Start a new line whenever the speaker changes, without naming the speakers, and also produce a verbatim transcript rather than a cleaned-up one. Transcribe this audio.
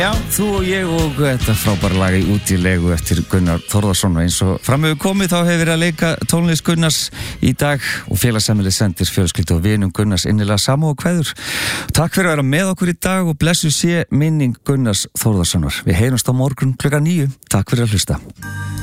Já, þú og ég og þetta frábæra lag í Út í legu eftir Gunnar Þórðarsson eins og fram hefur komið þá hefur verið að leika tónlist Gunnars í dag og félagssamili sendir fjölskyldu og vinum Gunnars innilega samúð og kveður. Takk fyrir að vera með okkur í dag og blessu sé minning Gunnars Þórðarssonar. Við heyrumst á morgun klukkan níu. Takk fyrir að hlusta.